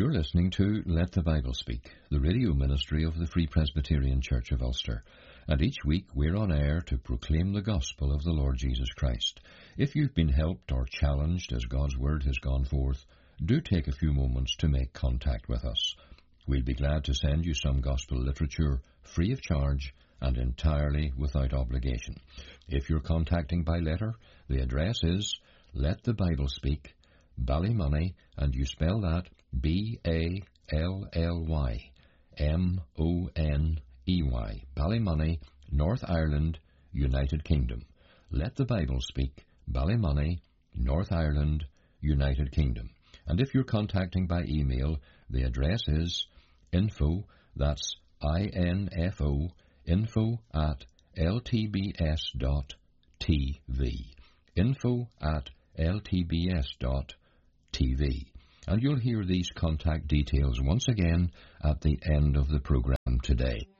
You're listening to Let the Bible Speak, the radio ministry of the Free Presbyterian Church of Ulster. And each week we're on air to proclaim the gospel of the Lord Jesus Christ. If you've been helped or challenged as God's word has gone forth, do take a few moments to make contact with us. We'll be glad to send you some gospel literature free of charge and entirely without obligation. If you're contacting by letter, the address is Let the Bible Speak, Ballymoney, and you spell that Ballymmoney, Ballymoney, North Ireland, United Kingdom. Let the Bible Speak, Ballymoney, North Ireland, United Kingdom. And if you're contacting by email, the address is info, that's I-N-F-O, info@ltbs.tv, info@ltbs.tv. And you'll hear these contact details once again at the end of the program today.